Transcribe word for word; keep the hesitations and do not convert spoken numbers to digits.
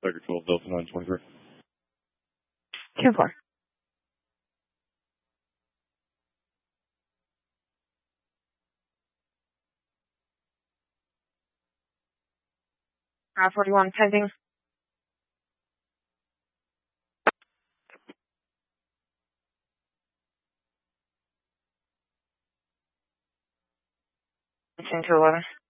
Tiger twelve, Delta nine twenty-three. ten four. Uh, forty-one pending. ten to eleven.